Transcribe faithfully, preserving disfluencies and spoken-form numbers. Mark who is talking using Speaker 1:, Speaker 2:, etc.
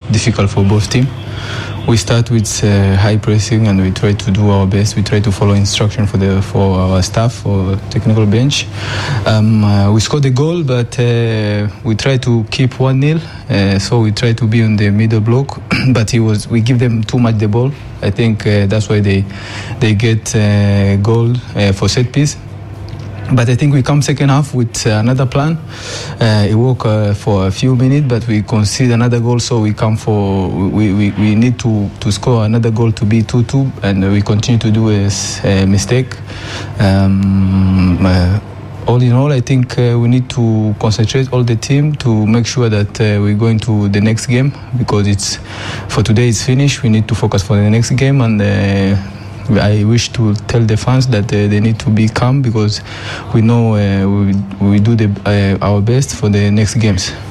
Speaker 1: difficult for both teams. We start with uh, high pressing and we try to do our best. We try to follow instruction for the for our staff, for technical bench. Um, uh, we scored the goal, but uh, we try to keep one nil. Uh, so we try to be on the middle block, but it was we give them too much the ball. I think uh, that's why they they get uh, goal uh, for set piece. But I think we come second half with uh, another plan. Uh, it worked uh, for a few minutes, but we concede another goal, so we come for we, we, we need to, to score another goal to be two two, and we continue to do a, a mistake. Um, uh, all in all, I think uh, we need to concentrate all the team to make sure that uh, we're going to the next game, because it's for today it's finished. We need to focus for the next game, and uh, I wish to tell the fans that uh, they need to be calm, because we know uh, we, we do the, uh, our best for the next games.